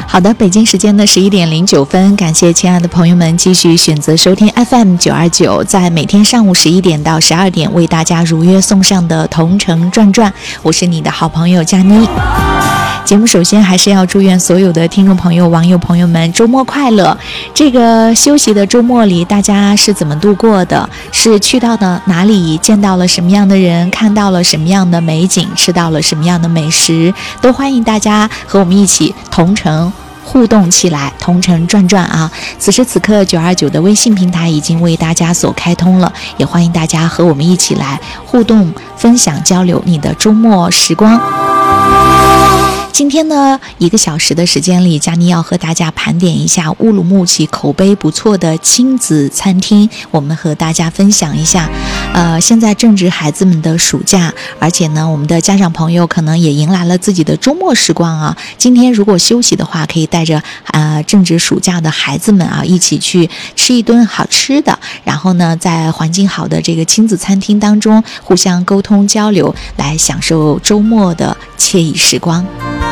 好的，北京时间的11:09，感谢亲爱的朋友们继续选择收听 FM929，在每天上午11点到12点为大家如约送上的同城转转，我是你的好朋友佳妮。节目首先还是要祝愿所有的听众朋友、网友朋友们周末快乐。这个休息的周末里，大家是怎么度过的？是去到了哪里，见到了什么样的人，看到了什么样的美景，吃到了什么样的美食，都欢迎大家和我们一起同城互动起来，同城转转啊！此时此刻929的微信平台已经为大家所开通了，也欢迎大家和我们一起来互动、分享、交流你的周末时光。今天呢，1个小时的时间里，佳妮要和大家盘点一下乌鲁木齐口碑不错的亲子餐厅，我们和大家分享一下。现在正值孩子们的暑假，而且呢，我们的家长朋友可能也迎来了自己的周末时光啊。今天如果休息的话，可以带着正值暑假的孩子们啊，一起去吃一顿好吃的，然后呢，在环境好的这个亲子餐厅当中，互相沟通交流，来享受周末的惬意时光。